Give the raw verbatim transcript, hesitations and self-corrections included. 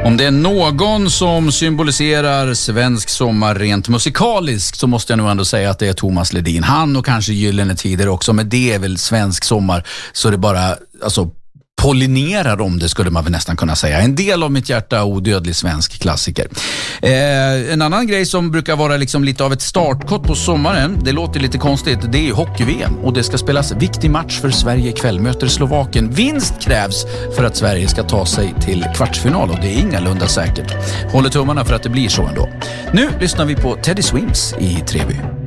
Om det är någon som symboliserar svensk sommar rent musikaliskt så måste jag nog ändå säga att det är Thomas Ledin. Han och kanske Gyllene Tider också, men det är väl svensk sommar så det bara, alltså pollinerar om det skulle man väl nästan kunna säga. En del av mitt hjärta, odödlig svensk klassiker. Eh, en annan grej som brukar vara liksom lite av ett startkott på sommaren, det låter lite konstigt, det är ju hockey-V M och det ska spelas viktig match för Sverige ikväll, möter Slovakien. Vinst krävs för att Sverige ska ta sig till kvartsfinal och det är ingalunda säkert. Håller tummarna för att det blir så ändå. Nu lyssnar vi på Teddy Swims i Treby.